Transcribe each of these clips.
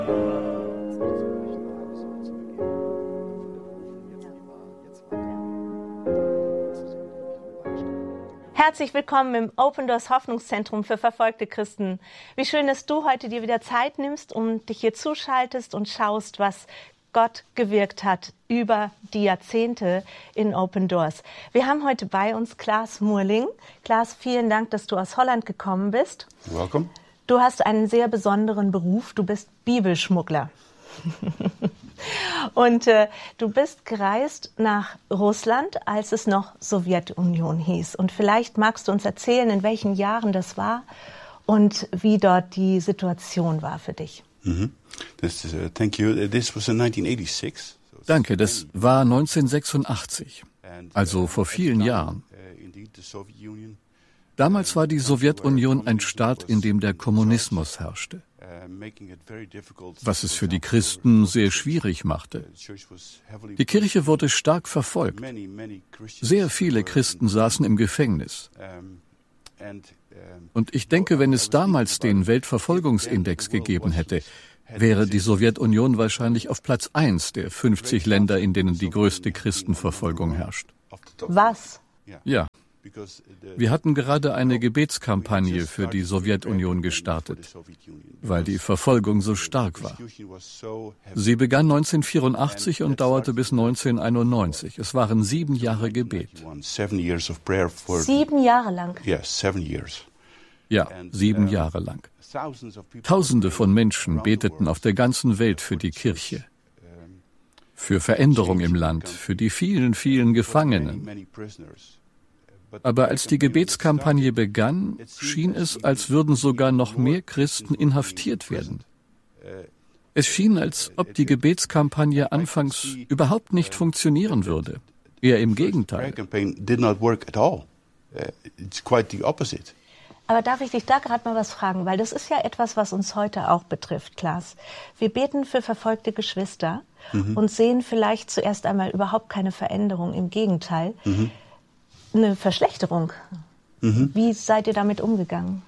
Herzlich willkommen im Open Doors Hoffnungszentrum für verfolgte Christen. Wie schön, dass du heute dir wieder Zeit nimmst und dich hier zuschaltest und schaust, was Gott gewirkt hat über die Jahrzehnte in Open Doors. Wir haben heute bei uns Klaas Moerling. Klaas, vielen Dank, dass du aus Holland gekommen bist. Welcome. Du hast einen sehr besonderen Beruf. Du bist Bibelschmuggler. Und du bist gereist nach Russland, als es noch Sowjetunion hieß. Und vielleicht magst du uns erzählen, in welchen Jahren das war und wie dort die Situation war für dich. Thank you. This was in 1986. Danke, das war 1986, also vor vielen Jahren. Damals war die Sowjetunion ein Staat, in dem der Kommunismus herrschte, was es für die Christen sehr schwierig machte. Die Kirche wurde stark verfolgt. Sehr viele Christen saßen im Gefängnis. Und ich denke, wenn es damals den Weltverfolgungsindex gegeben hätte, wäre die Sowjetunion wahrscheinlich auf Platz 1 der 50 Länder, in denen die größte Christenverfolgung herrscht. Was? Ja. Wir hatten gerade eine Gebetskampagne für die Sowjetunion gestartet, weil die Verfolgung so stark war. Sie begann 1984 und dauerte bis 1991. Es waren 7 Jahre Gebet. 7 Jahre lang? Ja, 7 Jahre lang. Tausende von Menschen beteten auf der ganzen Welt für die Kirche, für Veränderung im Land, für die vielen, vielen Gefangenen. Aber als die Gebetskampagne begann, schien es, als würden sogar noch mehr Christen inhaftiert werden. Es schien, als ob die Gebetskampagne anfangs überhaupt nicht funktionieren würde. Eher im Gegenteil. Aber darf ich dich da gerade mal was fragen? Weil das ist ja etwas, was uns heute auch betrifft, Klaas. Wir beten für verfolgte Geschwister und sehen vielleicht zuerst einmal überhaupt keine Veränderung. Im Gegenteil. Eine Verschlechterung. Wie seid ihr damit umgegangen?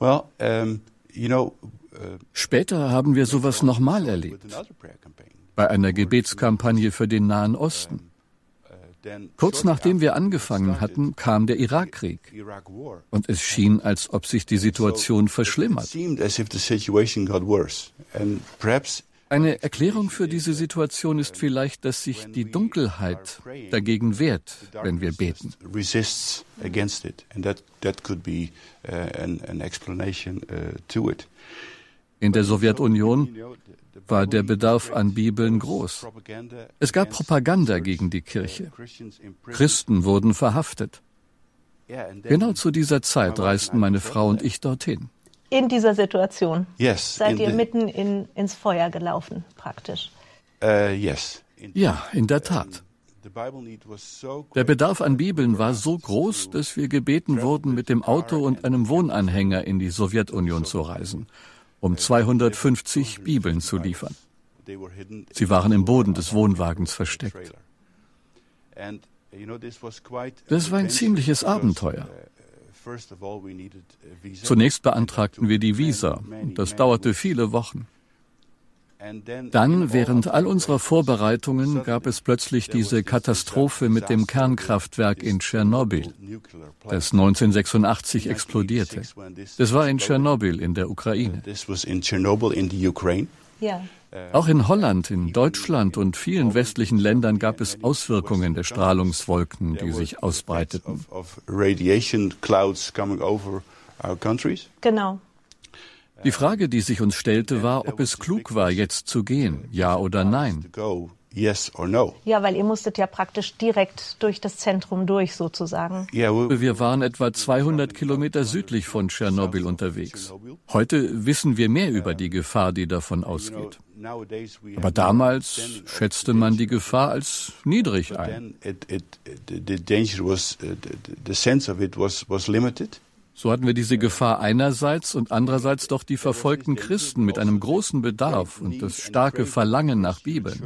Später haben wir sowas nochmal erlebt. Bei einer Gebetskampagne für den Nahen Osten. Kurz nachdem wir angefangen hatten, kam der Irakkrieg. Und es schien, als ob sich die Situation verschlimmert. Eine Erklärung für diese Situation ist vielleicht, dass sich die Dunkelheit dagegen wehrt, wenn wir beten. In der Sowjetunion war der Bedarf an Bibeln groß. Es gab Propaganda gegen die Kirche. Christen wurden verhaftet. Genau zu dieser Zeit reisten meine Frau und ich dorthin. In dieser Situation seid ihr mitten ins Feuer gelaufen, praktisch. Ja, in der Tat. Der Bedarf an Bibeln war so groß, dass wir gebeten wurden, mit dem Auto und einem Wohnanhänger in die Sowjetunion zu reisen, um 250 Bibeln zu liefern. Sie waren im Boden des Wohnwagens versteckt. Das war ein ziemliches Abenteuer. Zunächst beantragten wir die Visa. Das dauerte viele Wochen. Dann, während all unserer Vorbereitungen, gab es plötzlich diese Katastrophe mit dem Kernkraftwerk in Tschernobyl, das 1986 explodierte. Das war in Tschernobyl in der Ukraine. Ja. Auch in Holland, in Deutschland und vielen westlichen Ländern gab es Auswirkungen der Strahlungswolken, die sich ausbreiteten. Genau. Die Frage, die sich uns stellte, war, ob es klug war, jetzt zu gehen, ja oder nein. Ja, weil ihr musstet ja praktisch direkt durch das Zentrum durch, sozusagen. Wir waren etwa 200 Kilometer südlich von Tschernobyl unterwegs. Heute wissen wir mehr über die Gefahr, die davon ausgeht. Aber damals schätzte man die Gefahr als niedrig ein. So hatten wir diese Gefahr einerseits und andererseits doch die verfolgten Christen mit einem großen Bedarf und das starke Verlangen nach Bibeln.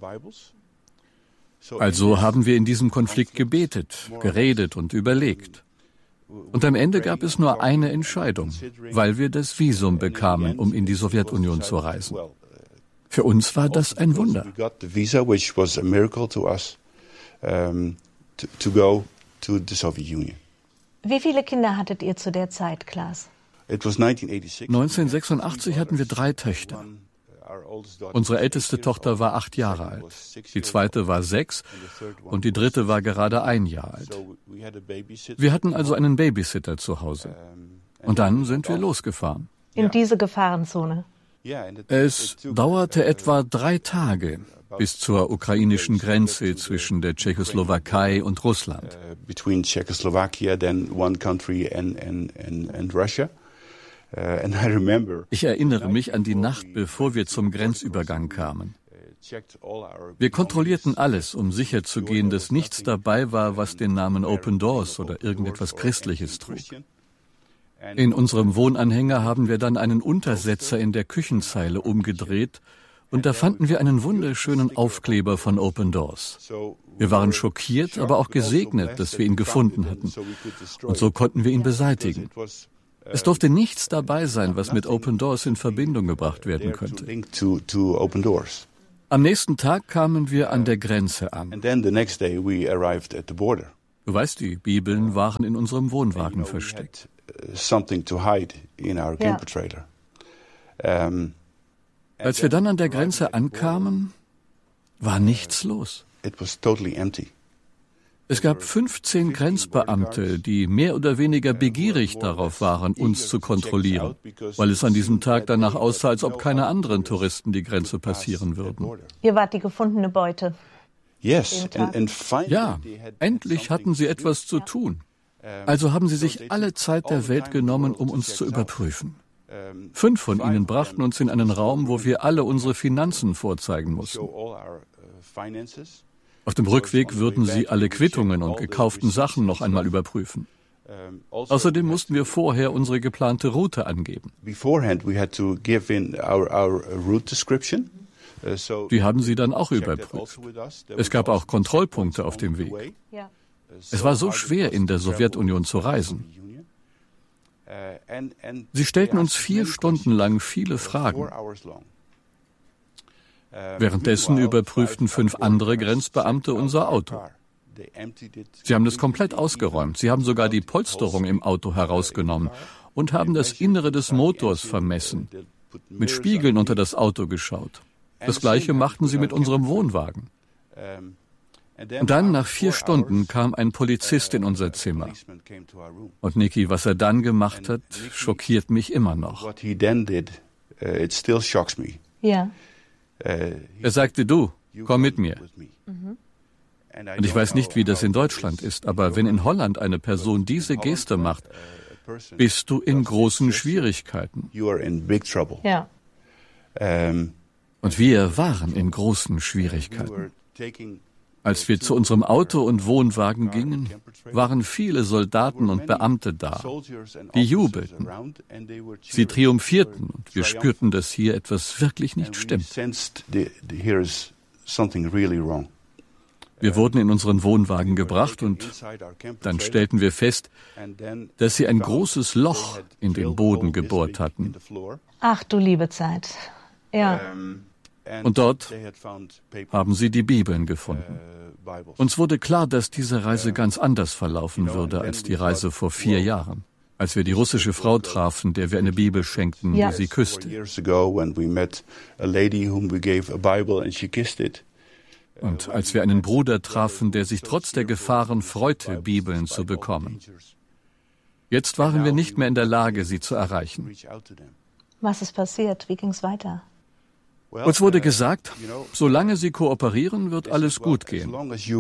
Also haben wir in diesem Konflikt gebetet, geredet und überlegt. Und am Ende gab es nur eine Entscheidung, weil wir das Visum bekamen, um in die Sowjetunion zu reisen. Für uns war das ein Wunder. We got the visa, which was a miracle to us, to go to the Soviet Union. Wie viele Kinder hattet ihr zu der Zeit, Klaas? It was 1986. 1986 hatten wir 3 Töchter. Unsere älteste Tochter war 8 Jahre alt, die zweite war 6 und die dritte war gerade 1 Jahr alt. Wir hatten also einen Babysitter zu Hause. Und dann sind wir losgefahren. In diese Gefahrenzone? Es dauerte etwa 3 Tage bis zur ukrainischen Grenze zwischen der Tschechoslowakei und Russland. Between Czechoslovakia, then one country and Russia. Ich erinnere mich an die Nacht, bevor wir zum Grenzübergang kamen. Wir kontrollierten alles, um sicherzugehen, dass nichts dabei war, was den Namen Open Doors oder irgendetwas Christliches trug. In unserem Wohnanhänger haben wir dann einen Untersetzer in der Küchenzeile umgedreht und da fanden wir einen wunderschönen Aufkleber von Open Doors. Wir waren schockiert, aber auch gesegnet, dass wir ihn gefunden hatten. Und so konnten wir ihn beseitigen. Es durfte nichts dabei sein, was mit Open Doors in Verbindung gebracht werden könnte. Am nächsten Tag kamen wir an der Grenze an. Du weißt, die Bibeln waren in unserem Wohnwagen versteckt. Als wir dann an der Grenze ankamen, war nichts los. Es gab 15 Grenzbeamte, die mehr oder weniger begierig darauf waren, uns zu kontrollieren, weil es an diesem Tag danach aussah, als ob keine anderen Touristen die Grenze passieren würden. Ihr wart die gefundene Beute. Ja, endlich hatten sie etwas zu tun. Also haben sie sich alle Zeit der Welt genommen, um uns zu überprüfen. 5 von ihnen brachten uns in einen Raum, wo wir alle unsere Finanzen vorzeigen mussten. Auf dem Rückweg würden sie alle Quittungen und gekauften Sachen noch einmal überprüfen. Außerdem mussten wir vorher unsere geplante Route angeben. Die haben sie dann auch überprüft. Es gab auch Kontrollpunkte auf dem Weg. Es war so schwer, in der Sowjetunion zu reisen. Sie stellten uns 4 Stunden lang viele Fragen. Währenddessen überprüften 5 andere Grenzbeamte unser Auto. Sie haben es komplett ausgeräumt. Sie haben sogar die Polsterung im Auto herausgenommen und haben das Innere des Motors vermessen, mit Spiegeln unter das Auto geschaut. Das Gleiche machten sie mit unserem Wohnwagen. Und dann, nach 4 Stunden, kam ein Polizist in unser Zimmer. Und Niki, was er dann gemacht hat, schockiert mich immer noch. Ja. Er sagte, du, komm mit mir. Und ich weiß nicht, wie das in Deutschland ist, aber wenn in Holland eine Person diese Geste macht, bist du in großen Schwierigkeiten. Ja. Und wir waren in großen Schwierigkeiten. Als wir zu unserem Auto und Wohnwagen gingen, waren viele Soldaten und Beamte da, die jubelten. Sie triumphierten und wir spürten, dass hier etwas wirklich nicht stimmt. Wir wurden in unseren Wohnwagen gebracht und dann stellten wir fest, dass sie ein großes Loch in den Boden gebohrt hatten. Ach du liebe Zeit. Ja. Und dort haben sie die Bibeln gefunden. Uns wurde klar, dass diese Reise ganz anders verlaufen würde als die Reise vor 4 Jahren, als wir die russische Frau trafen, der wir eine Bibel schenkten, die sie küsste. Und als wir einen Bruder trafen, der sich trotz der Gefahren freute, Bibeln zu bekommen. Jetzt waren wir nicht mehr in der Lage, sie zu erreichen. Was ist passiert? Wie ging es weiter? Uns wurde gesagt, solange Sie kooperieren, wird alles gut gehen.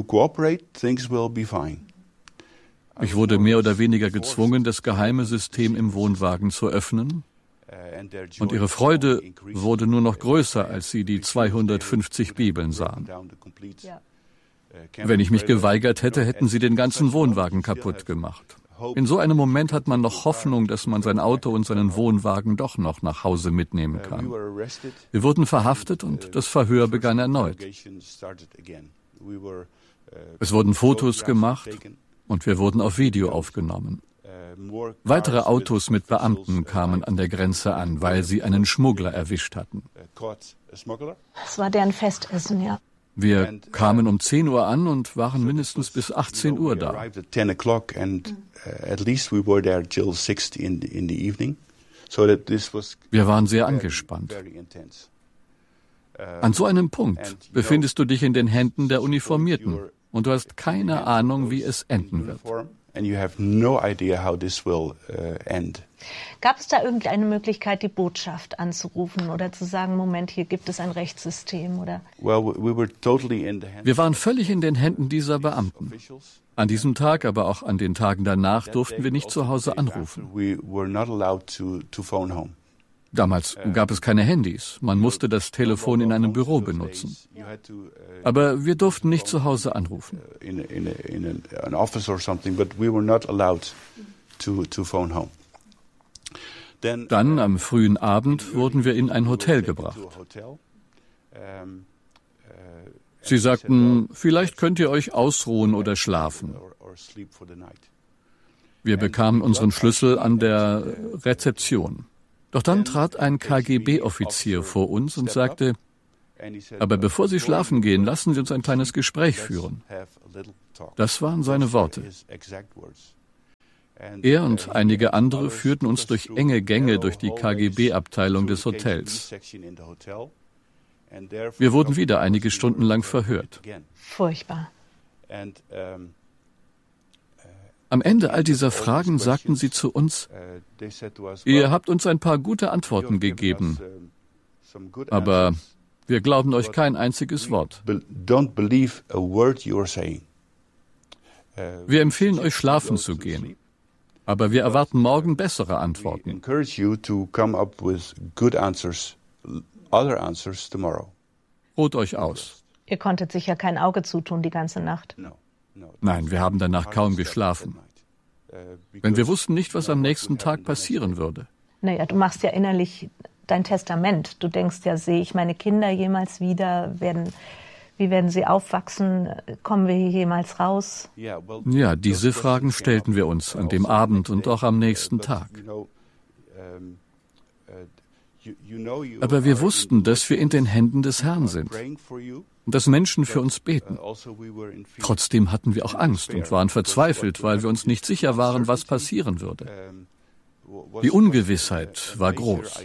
Ich wurde mehr oder weniger gezwungen, das geheime System im Wohnwagen zu öffnen. Und ihre Freude wurde nur noch größer, als sie die 250 Bibeln sahen. Wenn ich mich geweigert hätte, hätten sie den ganzen Wohnwagen kaputt gemacht. In so einem Moment hat man noch Hoffnung, dass man sein Auto und seinen Wohnwagen doch noch nach Hause mitnehmen kann. Wir wurden verhaftet und das Verhör begann erneut. Es wurden Fotos gemacht und wir wurden auf Video aufgenommen. Weitere Autos mit Beamten kamen an der Grenze an, weil sie einen Schmuggler erwischt hatten. Das war deren Festessen, ja. Wir kamen um 10 Uhr an und waren mindestens bis 18 Uhr da. Wir waren sehr angespannt. An so einem Punkt befindest du dich in den Händen der Uniformierten und du hast keine Ahnung, wie es enden wird. Gab es da irgendeine Möglichkeit, die Botschaft anzurufen oder zu sagen, Moment, hier gibt es ein Rechtssystem? Oder? Wir waren völlig in den Händen dieser Beamten. An diesem Tag, aber auch an den Tagen danach durften wir nicht zu Hause anrufen. Damals gab es keine Handys. Man musste das Telefon in einem Büro benutzen. Aber wir durften nicht zu Hause anrufen. Dann am frühen Abend wurden wir in ein Hotel gebracht. Sie sagten, vielleicht könnt ihr euch ausruhen oder schlafen. Wir bekamen unseren Schlüssel an der Rezeption. Doch dann trat ein KGB-Offizier vor uns und sagte, aber bevor Sie schlafen gehen, lassen Sie uns ein kleines Gespräch führen. Das waren seine Worte. Er und einige andere führten uns durch enge Gänge durch die KGB-Abteilung des Hotels. Wir wurden wieder einige Stunden lang verhört. Furchtbar. Am Ende all dieser Fragen sagten sie zu uns, ihr habt uns ein paar gute Antworten gegeben, aber wir glauben euch kein einziges Wort. Wir empfehlen euch, schlafen zu gehen, aber wir erwarten morgen bessere Antworten. Ruht euch aus. Ihr konntet sicher kein Auge zutun die ganze Nacht. Nein, wir haben danach kaum geschlafen. Denn wir wussten nicht, was am nächsten Tag passieren würde. Naja, du machst ja innerlich dein Testament. Du denkst ja, sehe ich meine Kinder jemals wieder? Wie werden sie aufwachsen? Kommen wir hier jemals raus? Ja, diese Fragen stellten wir uns an dem Abend und auch am nächsten Tag. Aber wir wussten, dass wir in den Händen des Herrn sind und dass Menschen für uns beten. Trotzdem hatten wir auch Angst und waren verzweifelt, weil wir uns nicht sicher waren, was passieren würde. Die Ungewissheit war groß.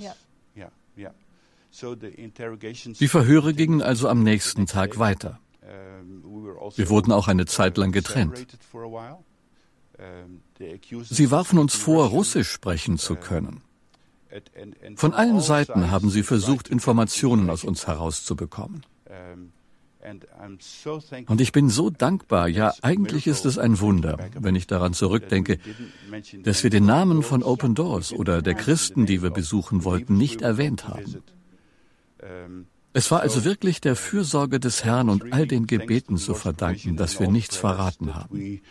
Die Verhöre gingen also am nächsten Tag weiter. Wir wurden auch eine Zeit lang getrennt. Sie warfen uns vor, Russisch sprechen zu können. Von allen Seiten haben sie versucht, Informationen aus uns herauszubekommen. Und ich bin so dankbar, ja, eigentlich ist es ein Wunder, wenn ich daran zurückdenke, dass wir den Namen von Open Doors oder der Christen, die wir besuchen wollten, nicht erwähnt haben. Es war also wirklich der Fürsorge des Herrn und all den Gebeten zu verdanken, dass wir nichts verraten haben.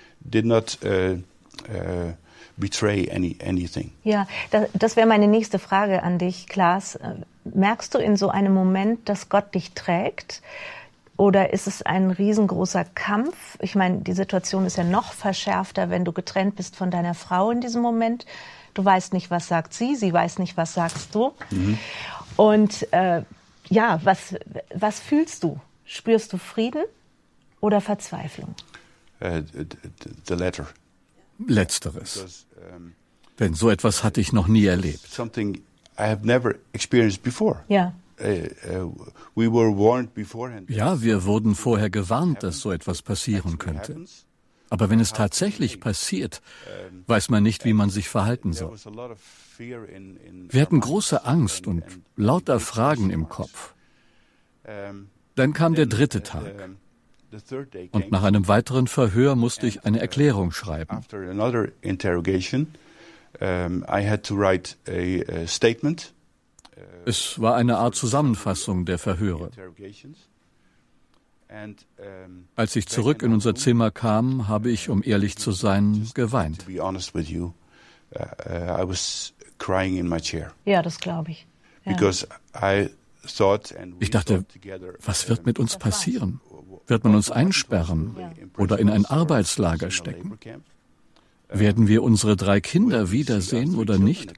Ja, das wäre meine nächste Frage an dich, Klaas. Merkst du in so einem Moment, dass Gott dich trägt? Oder ist es ein riesengroßer Kampf? Ich meine, die Situation ist ja noch verschärfter, wenn du getrennt bist von deiner Frau in diesem Moment. Du weißt nicht, was sagt sie, sie weiß nicht, was sagst du. Und ja, was fühlst du? Spürst du Frieden oder Verzweiflung? The latter. Letzteres. Denn so etwas hatte ich noch nie erlebt. Something I have never experienced before. Ja. We were warned beforehand. Ja, wir wurden vorher gewarnt, dass so etwas passieren könnte. Aber wenn es tatsächlich passiert, weiß man nicht, wie man sich verhalten soll. Wir hatten große Angst und lauter Fragen im Kopf. Dann kam der 3. Tag. Und nach einem weiteren Verhör musste ich eine Erklärung schreiben. After another interrogation, I had to write a statement. Es war eine Art Zusammenfassung der Verhöre. Als ich zurück in unser Zimmer kam, habe ich, um ehrlich zu sein, geweint. Ja, das glaube ich. Ja. Ich dachte, was wird mit uns passieren? Wird man uns einsperren oder in ein Arbeitslager stecken? Werden wir unsere 3 Kinder wiedersehen oder nicht?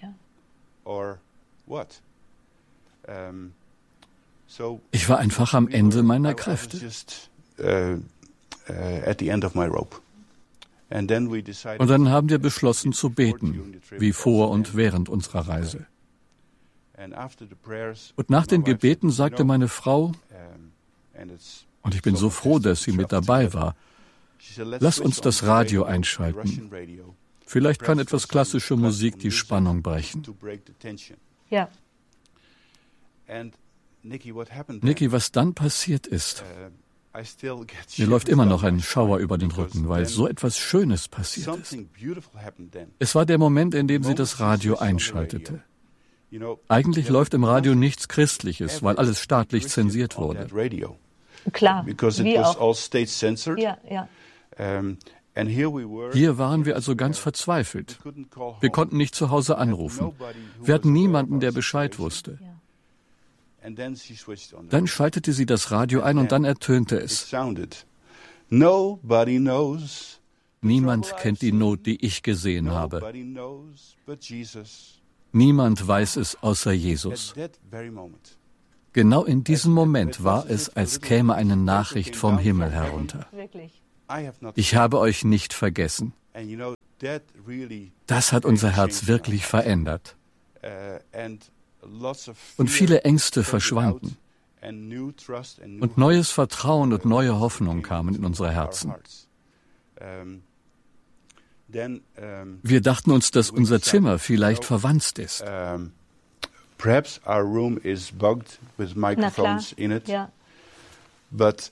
Ich war einfach am Ende meiner Kräfte. Und dann haben wir beschlossen zu beten, wie vor und während unserer Reise. Und nach den Gebeten sagte meine Frau, und ich bin so froh, dass sie mit dabei war, lass uns das Radio einschalten. Vielleicht kann etwas klassische Musik die Spannung brechen. Ja. Niki, was dann passiert ist, mir läuft immer noch ein Schauer über den Rücken, weil so etwas Schönes passiert ist. Es war der Moment, in dem sie das Radio einschaltete. Eigentlich läuft im Radio nichts Christliches, weil alles staatlich zensiert wurde. Klar, wie auch. Ja, ja. Hier waren wir also ganz verzweifelt. Wir konnten nicht zu Hause anrufen. Wir hatten niemanden, der Bescheid wusste. Dann schaltete sie das Radio ein und dann ertönte es. Niemand kennt die Not, die ich gesehen habe. Niemand weiß es außer Jesus. Genau in diesem Moment war es, als käme eine Nachricht vom Himmel herunter. Ich habe euch nicht vergessen. Das hat unser Herz wirklich verändert. Und viele Ängste verschwanden. Und neues Vertrauen und neue Hoffnung kamen in unsere Herzen. Wir dachten uns, dass unser Zimmer vielleicht verwanzt ist. Perhaps our room is bugged with microphones in it. Ja. But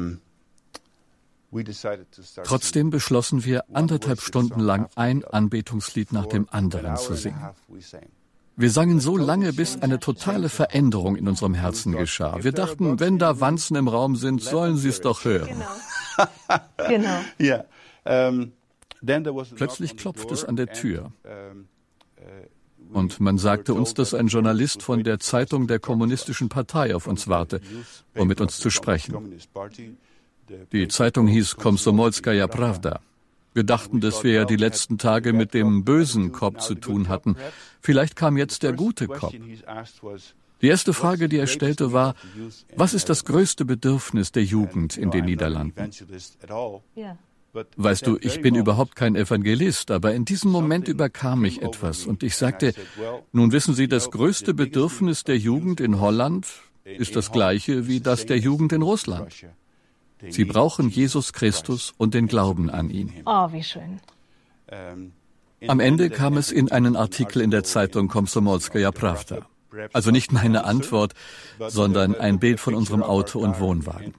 we decided to start. Trotzdem beschlossen wir, 1,5 Stunden lang ein Anbetungslied nach dem anderen zu singen. Wir sangen so lange, bis eine totale Veränderung in unserem Herzen geschah. Wir dachten, wenn da Wanzen im Raum sind, sollen sie es doch hören. Genau. Yeah. Plötzlich klopft es an der Tür. Und man sagte uns, dass ein Journalist von der Zeitung der Kommunistischen Partei auf uns warte, um mit uns zu sprechen. Die Zeitung hieß Komsomolskaja Prawda. Wir dachten, dass wir ja die letzten Tage mit dem bösen Cop zu tun hatten. Vielleicht kam jetzt der gute Cop. Die erste Frage, die er stellte, war, was ist das größte Bedürfnis der Jugend in den Niederlanden? Ja. Weißt du, ich bin überhaupt kein Evangelist, aber in diesem Moment überkam mich etwas und ich sagte, nun wissen Sie, das größte Bedürfnis der Jugend in Holland ist das gleiche wie das der Jugend in Russland. Sie brauchen Jesus Christus und den Glauben an ihn. Oh, wie schön. Am Ende kam es in einen Artikel in der Zeitung Komsomolskaja Prawda. Also nicht meine Antwort, sondern ein Bild von unserem Auto und Wohnwagen.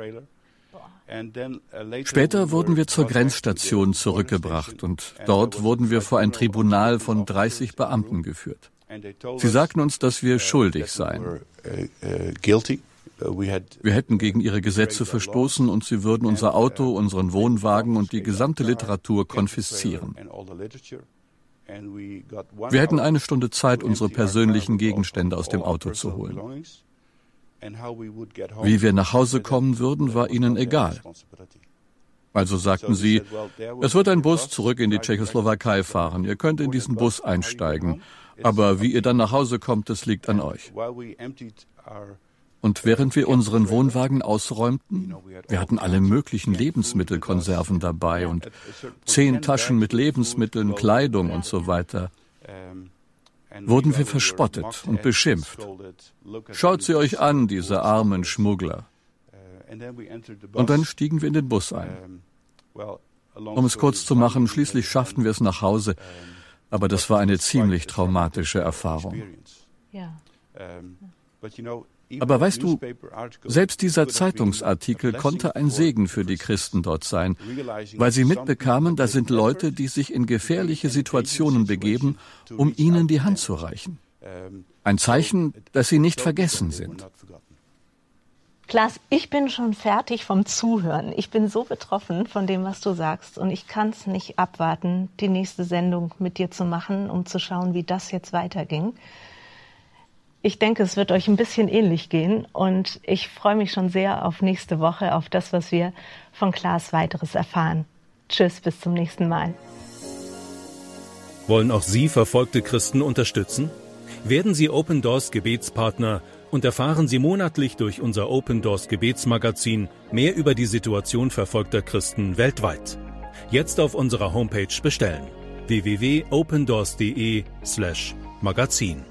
Später wurden wir zur Grenzstation zurückgebracht und dort wurden wir vor ein Tribunal von 30 Beamten geführt. Sie sagten uns, dass wir schuldig seien. Wir hätten gegen ihre Gesetze verstoßen und sie würden unser Auto, unseren Wohnwagen und die gesamte Literatur konfiszieren. Wir hätten 1 Stunde Zeit, unsere persönlichen Gegenstände aus dem Auto zu holen. Wie wir nach Hause kommen würden, war ihnen egal. Also sagten sie, es wird ein Bus zurück in die Tschechoslowakei fahren. Ihr könnt in diesen Bus einsteigen. Aber wie ihr dann nach Hause kommt, das liegt an euch. Und während wir unseren Wohnwagen ausräumten, wir hatten alle möglichen Lebensmittelkonserven dabei und 10 Taschen mit Lebensmitteln, Kleidung und so weiter, wurden wir verspottet und beschimpft. Schaut sie euch an, diese armen Schmuggler. Und dann stiegen wir in den Bus ein. Um es kurz zu machen, schließlich schafften wir es nach Hause, aber das war eine ziemlich traumatische Erfahrung. Ja. Aber weißt du, selbst dieser Zeitungsartikel konnte ein Segen für die Christen dort sein, weil sie mitbekamen, da sind Leute, die sich in gefährliche Situationen begeben, um ihnen die Hand zu reichen. Ein Zeichen, dass sie nicht vergessen sind. Klaas, ich bin schon fertig vom Zuhören. Ich bin so betroffen von dem, was du sagst. Und ich kann es nicht abwarten, die nächste Sendung mit dir zu machen, um zu schauen, wie das jetzt weiterging. Ich denke, es wird euch ein bisschen ähnlich gehen und ich freue mich schon sehr auf nächste Woche, auf das, was wir von Klaas weiteres erfahren. Tschüss, bis zum nächsten Mal. Wollen auch Sie verfolgte Christen unterstützen? Werden Sie Open Doors Gebetspartner und erfahren Sie monatlich durch unser Open Doors Gebetsmagazin mehr über die Situation verfolgter Christen weltweit. Jetzt auf unserer Homepage bestellen: www.opendoors.de/magazin.